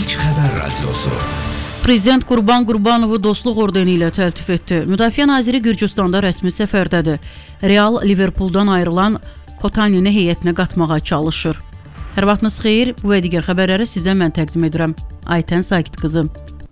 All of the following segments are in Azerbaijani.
İlk Xəbər Radiosu. Prezident Qurban Qurbanovu dostluq ordeni ilə təltif etdi. Müdafiə naziri Gürcüstanda rəsmi səfərdədir. Real Liverpooldan ayrılan Kotanini heyətinə qatmağa çalışır. Hər vaxtınız xeyir, bu və digər xəbərləri sizə mən təqdim edirəm. Aytən Sakit qızı.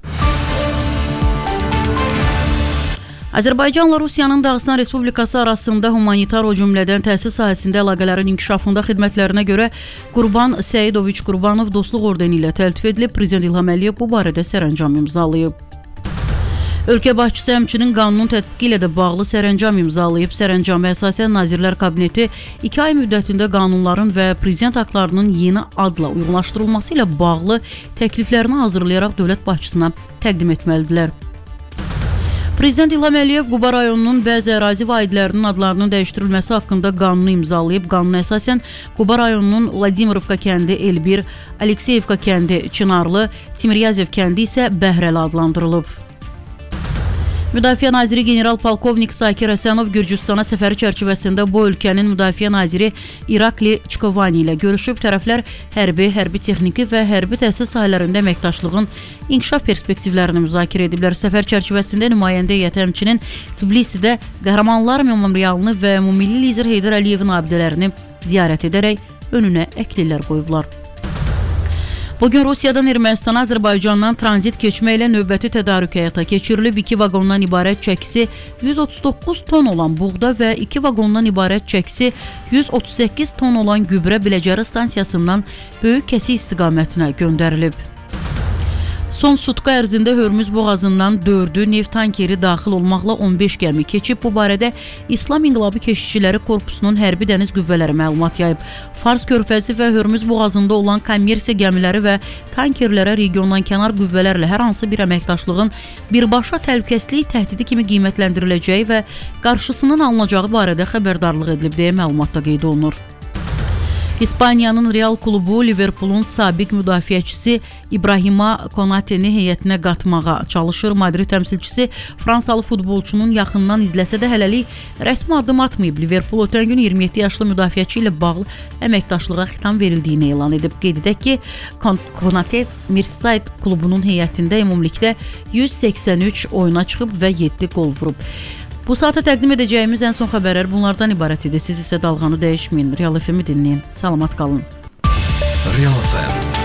Azərbaycanla Rusiyanın Dağıstan Respublikası arasında humanitar, o cümlədən təhsil sahəsində əlaqələrin inkişafında xidmətlərinə görə Qurban Səidoviç Qurbanov dostluq ordeni ilə təltif edilib. Prezident İlham Əliyev bu barədə sərəncam imzalayıb. Ölkə başçısı həmçinin qanunun tətbiqi ilə də bağlı sərəncam imzalayıb. Sərəncama əsasən Nazirlər Kabineti 2 ay müddətində qanunların və prezident aktlarının yeni adla uyğunlaşdırılması ilə bağlı təkliflərini hazırlayaraq dövlət başçısına təqdim etməlidirlər. Prezident İlham Əliyev Quba rayonunun bəzi ərazi vahidlərinin adlarının dəyişdirilməsi haqqında qanunu imzalayıb. Qanuna əsasən Quba rayonunun Vladimirovka kəndi Elbir, Alekseyevka kəndi Çınarlı, Timiryazev kəndi isə Bəhrəli adlandırılıb. Müdafiə naziri general-polkovnik Sakir Həsənov Gürcüstana səfəri çərçivəsində bu ölkənin müdafiə naziri İrakli Çikovani ilə görüşüb. Tərəflər hərbi texniki və hərbi təhsil sahələrində əməkdaşlığın inkişaf perspektivlərini müzakirə ediblər. Səfər çərçivəsində nümayəndə heyəti həmçinin Tbilisidə Qəhrəmanlar memorialını və Ümummilli lider Heydər Əliyevin abidələrini ziyarət edərək önünə əklilər qoyublar. Bugün Rusiyadan Ermənistana Azərbaycandan tranzit keçməklə növbəti tədarük həyata keçirilib. 2 vaqondan ibarət çəkisi 139 ton olan buğda və 2 vaqondan ibarət çəkisi 138 ton olan gübrə Biləcəri stansiyasından Böyük Kəsik istiqamətinə göndərilib. Son sutka ərzində Hörmüz boğazından 4-ü neft tankeri daxil olmaqla 15 gəmi keçib. Bu barədə İslam İnqilabı Keşikçiləri Korpusunun hərbi dəniz qüvvələri məlumat yayıb. Fars körfəzi və Hörmüz boğazında olan kommersiya gəmiləri və tankerlərə regiondan kənar qüvvələrlə hər hansı bir əməkdaşlığın birbaşa təhlükəsizlik təhdidi kimi qiymətləndiriləcəyi və qarşısının alınacağı barədə xəbərdarlıq edilib deyə məlumatda qeyd olunur. İspaniyanın Real klubu Liverpoolun sabiq müdafiəçisi İbrahima Konateni heyətinə qatmağa çalışır. Madrid təmsilçisi Fransalı futbolçunun yaxından izləsə də hələlik rəsmi addım atmayıb. Liverpool ötən gün 27 yaşlı müdafiəçi ilə bağlı əməkdaşlığa xitam verildiyini elan edib. Qeyd edək ki, Konate Merseyside klubunun heyətində ümumilikdə 183 oyuna çıxıb və 7 qol vurub. Bu saata təqdim edəcəyimiz ən son xəbərlər bunlardan ibarət idi. Siz isə dalğanı dəyişməyin. Real FM-i dinləyin. Salamat qalın. Real FM